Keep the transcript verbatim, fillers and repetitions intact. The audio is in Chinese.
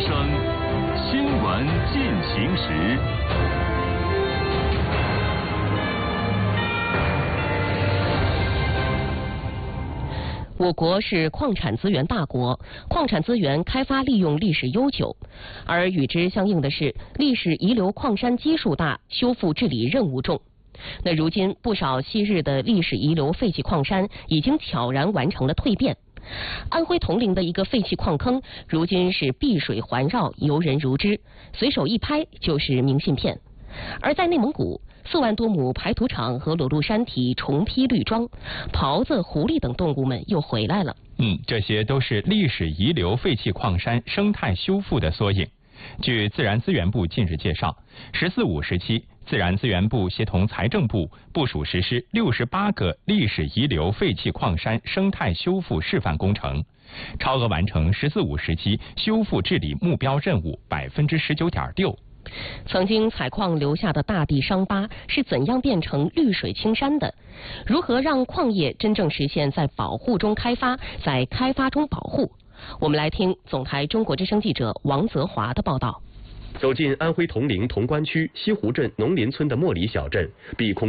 之声，新闻进行时。 我国是矿产资源大国，矿产资源开发利用历史悠久，而与之相应的是历史遗留矿山基数大，修复治理任务重。那如今不少昔日的历史遗留废弃矿山已经悄然完成了蜕变。安徽铜陵的一个废弃矿坑，如今是碧水环绕，游人如织，随手一拍就是明信片。而在内蒙古，四万多亩排土场和裸露山体重披绿装，狍子、狐狸等动物们又回来了。 嗯，这些都是历史遗留废弃矿山生态修复的缩影。据自然资源部近日介绍，十四五时期，自然资源部协同财政部部署实施六十八个历史遗留废弃矿山生态修复示范工程，超额完成十四五时期修复治理目标任务百分之十九点六。 曾经采矿留下的大地伤疤是怎样变成绿水青山的？如何让矿业真正实现在保护中开发，在开发中保护？我们来听总台中国之声记者王泽华的报道。 走进安徽铜陵潼关区西湖镇农林村的莫里小镇，碧空